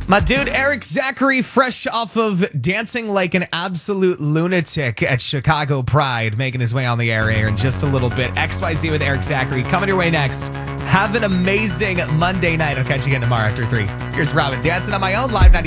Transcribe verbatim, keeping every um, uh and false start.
My dude, Eric Zachary, fresh off of dancing like an absolute lunatic at Chicago Pride, making his way on the air here in just a little bit. X Y Z with Eric Zachary coming your way next. Have an amazing Monday night. I'll catch you again tomorrow after three. Here's Robin dancing on my own live ninety.